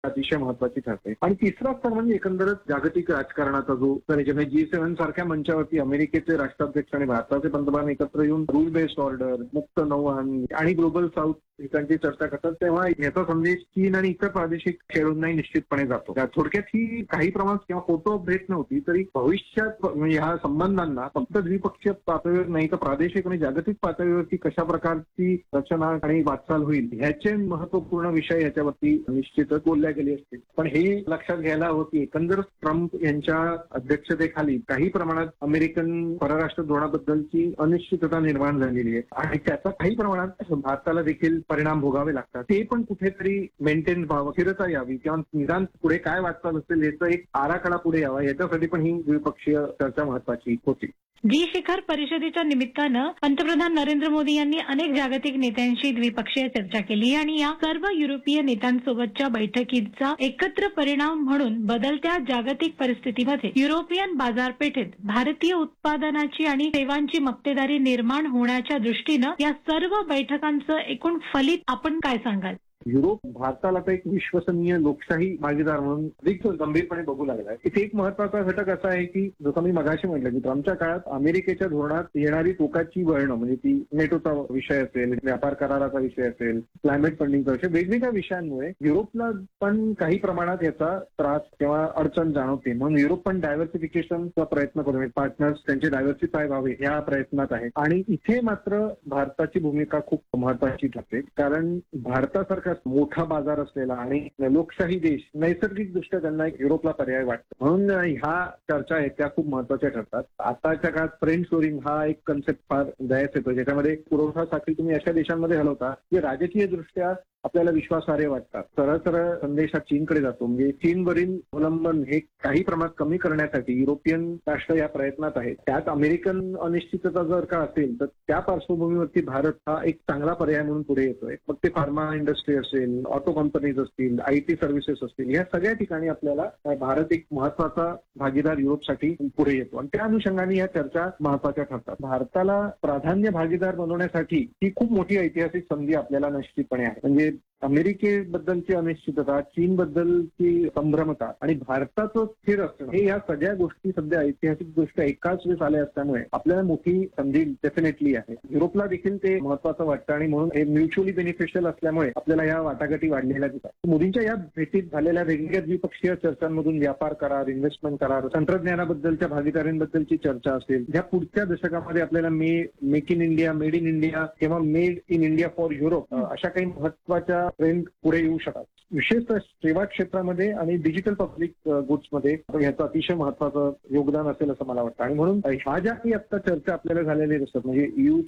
अतिशय महत्वाची ठरते. आणि तिसरा स्तर म्हणजे एकंदरच जागतिक राजकारणाचा जो म्हणजे G7 सारख्या मंचावरती अमेरिकेचे राष्ट्राध्यक्ष आणि भारताचे पंतप्रधान एकत्र येऊन रूल बेस्ड ऑर्डर, मुक्त नौवहन आणि ग्लोबल साऊथ ठिकाणची चर्चा करतात, तेव्हा याचा संदेश चीन आणि इतर प्रादेशिक खेळूंनाही निश्चितपणे जातो. थोडक्यात ही काही प्रमाणात किंवा फोटो भेट नव्हती तरी भविष्यात ह्या संबंधांना फक्त द्विपक्षीय पातळीवर नाही तर प्रादेशिक आणि जागतिक पातळीवरती कशा प्रकारची रचना आणि वाटचाल होईल ह्याचे महत्वपूर्ण विषय याच्यावरती निश्चितच बोलल्या गेले असतील. पण हे लक्षात घ्यायला हवं की एकंदर ट्रम्प यांच्या अध्यक्षतेखाली काही प्रमाणात अमेरिकन परराष्ट्र धोरणाबद्दलची अनिश्चितता निर्माण झालेली आहे आणि त्याचा काही प्रमाणात भारताला देखील परिणाम भोगावे लागतात. ते पण कुठेतरी मेंटेन व्हावं, स्थिरता यावी किंवा निदान पुढे काय वाटचाल असेल याचा एक आराखडा पुढे यावा, याच्यासाठी पण ही द्विपक्षीय चर्चा महत्वाची होती. शिखर परिषदेच्या निमित्तानं पंतप्रधान नरेंद्र मोदी यांनी अनेक जागतिक नेत्यांशी द्विपक्षीय चर्चा केली आणि या सर्व युरोपीय नेत्यांसोबतच्या बैठकीचा एकत्र परिणाम म्हणून बदलत्या जागतिक परिस्थितीमध्ये युरोपियन बाजारपेठेत भारतीय उत्पादनाची आणि सेवांची मक्तेदारी निर्माण होण्याच्या दृष्टीनं या सर्व बैठकांचं एकूण फलित आपण काय सांगाल? युरोप भारताला तर एक विश्वसनीय लोकशाही भागीदार म्हणून अधिक गंभीरपणे बघू लागलाय. इथे एक महत्वाचा घटक असा आहे की जसं मी मगाशी म्हटलं की ट्रम्पच्या काळात अमेरिकेच्या धोरणात येणारी टोकाची वळणं म्हणजे ती नेटोचा विषय असेल, व्यापार कराराचा विषय असेल, क्लायमेट फंडिंगचा विषय, वेगवेगळ्या विषयांमुळे युरोपला पण काही प्रमाणात याचा त्रास किंवा अडचण जाणवते. म्हणून युरोप पण डायव्हर्सिफिकेशनचा प्रयत्न करून पार्टनर्स त्यांचे डायव्हर्सिफाय व्हावे या प्रयत्नात आहे. आणि इथे मात्र भारताची भूमिका खूप महत्वाची ठरते, कारण भारतासारखा मोठा बाजार असलेला आणि लोकशाही देश नैसर्गिक दृष्ट्या त्यांना एक युरोपला पर्याय वाटतो. म्हणून ह्या चर्चा आहेत त्या खूप महत्वाच्या ठरतात. आताच्या काळात फ्रेंड शोरिंग हा एक कन्सेप्ट फार दयास येतो, ज्याच्यामध्ये पुरवठा साखळी तुम्ही अशा देशांमध्ये हलवता जे राजकीय दृष्ट्या आपल्याला विश्वासार्ह वाटतात. सरळ सरळ संदेश हा चीनकडे जातो. म्हणजे चीनवरील अवलंबन हे काही प्रमाणात कमी करण्यासाठी युरोपियन राष्ट्र या प्रयत्नात आहेत. त्यात अमेरिकन अनिश्चितता जर का असेल तर त्या पार्श्वभूमीवरती भारत हा एक चांगला पर्याय म्हणून पुढे येतोय. मग ते फार्मा इंडस्ट्री असेल, ऑटो कंपनीज असतील, IT सर्व्हिसेस असतील, या सगळ्या ठिकाणी आपल्याला भारत एक महत्वाचा भागीदार युरोपसाठी पुढे येतो आणि त्या अनुषंगाने या चर्चा महत्वाच्या ठरतात. भारताला प्राधान्य भागीदार बनवण्यासाठी ही खूप मोठी ऐतिहासिक संधी आपल्याला निश्चितपणे आहे. म्हणजे अमेरिकेबद्दलची अनिश्चितता, चीनबद्दलची संभ्रमता आणि भारताचं स्थिर असणं हे या सगळ्या गोष्टी सध्या ऐतिहासिकदृष्ट्या एकाच वेळेस आल्या असल्यामुळे आपल्याला मोठी संधी डेफिनेटली आहे. युरोपला देखील ते महत्वाचं वाटतं आणि म्हणून हे म्युच्युअली बेनिफिशियल असल्यामुळे आपल्याला या वाटाघाटी वाढलेल्या दिसतात. मोदींच्या या भेटीत झालेल्या वेगवेगळ्या द्विपक्षीय चर्चांमधून व्यापार करार, इन्व्हेस्टमेंट करार, तंत्रज्ञानाबद्दलच्या भागीदारींबद्दलची चर्चा असेल, ज्या पुढच्या दशकामध्ये आपल्याला make in India, made in India किंवा made in India for Europe अशा काही महत्वाच्या ट्रेंड पुढे येऊ शकतात. विशेषतः सेवा क्षेत्रामध्ये आणि डिजिटल पब्लिक गुड्समध्ये याचं अतिशय महत्वाचं योगदान असेल असं मला वाटतं. आणि म्हणून ह्या ज्या काही आता चर्चा आपल्याला झालेल्या दिसतात म्हणजे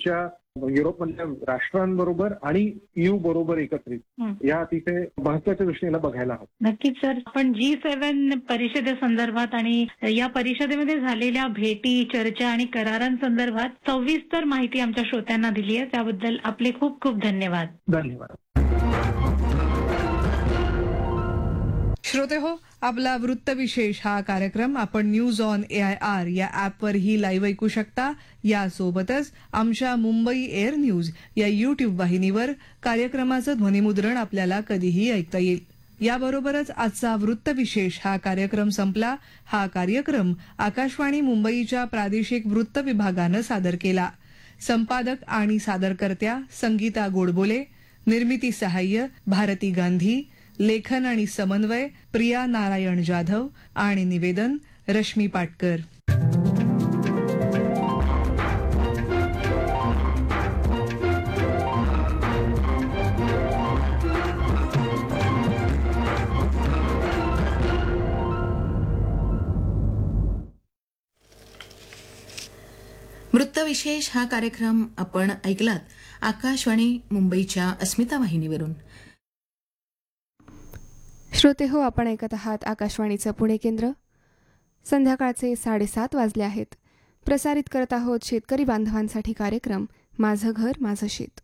युरोपमधल्या राष्ट्रांबरोबर आणि EU बरोबर एकत्रित या अतिशय महत्वाच्या दृष्टीने बघायला हवं. नक्कीच सर, आपण G7 परिषदेसंदर्भात आणि या परिषदेमध्ये झालेल्या भेटी, चर्चा आणि करारांसंदर्भात सविस्तर माहिती आमच्या श्रोत्यांना दिली आहे, त्याबद्दल आपले खूप खूप धन्यवाद. धन्यवाद. श्रोते हो, आपला वृत्तविशेष हा कार्यक्रम आपण न्यूज ऑन AIR या ॲपवरही लाईव्ह ऐकू शकता. यासोबतच आमच्या मुंबई एअर न्यूज या YouTube वाहिनीवर कार्यक्रमाचं ध्वनिमुद्रण आपल्याला कधीही ऐकता येईल. याबरोबरच आजचा वृत्तविशेष हा कार्यक्रम संपला. हा कार्यक्रम आकाशवाणी मुंबईच्या प्रादेशिक वृत्त विभागानं सादर केला. संपादक आणि सादरकर्त्या संगीता गोडबोले, निर्मिती सहाय्य भारती गांधी, लेखन आणि समन्वय प्रिया नारायण जाधव आणि निवेदन रश्मी पाटकर. वृत्तविशेष हा कार्यक्रम आपण ऐकलात आकाशवाणी मुंबईच्या अस्मिता वाहिनीवरून. श्रोते हो, आपण ऐकत आहात आकाशवाणीचं पुणे केंद्र. संध्याकाळचे 7:30 वाजले आहेत. प्रसारित करत आहोत शेतकरी बांधवांसाठी कार्यक्रम माझं घर माझं शेत.